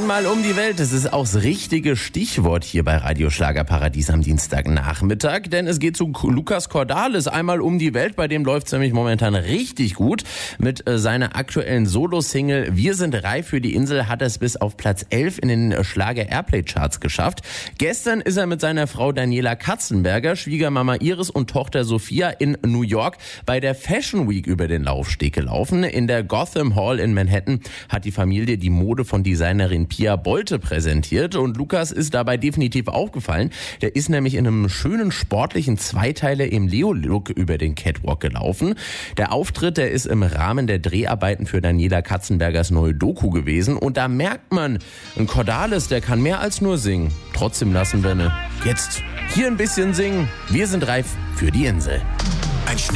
Einmal um die Welt, das ist auch das richtige Stichwort hier bei Radio Schlagerparadies am Dienstagnachmittag, denn es geht zu Lukas Cordalis, einmal um die Welt, bei dem läuft es nämlich momentan richtig gut. Mit seiner aktuellen Solo-Single Wir sind reif für die Insel hat er es bis auf Platz 11 in den Schlager-Airplay-Charts geschafft. Gestern ist er mit seiner Frau Daniela Katzenberger, Schwiegermama Iris und Tochter Sophia in New York bei der Fashion Week über den Laufsteg gelaufen. In der Gotham Hall in Manhattan hat die Familie die Mode von Designerin Pia Bolte präsentiert und Lukas ist dabei definitiv aufgefallen. Der ist nämlich in einem schönen sportlichen Zweiteiler im Leo-Look über den Catwalk gelaufen. Der Auftritt, der ist im Rahmen der Dreharbeiten für Daniela Katzenbergers neue Doku gewesen und da merkt man, ein Cordalis, der kann mehr als nur singen. Trotzdem lassen wir jetzt hier ein bisschen singen. Wir sind reif für die Insel. Ein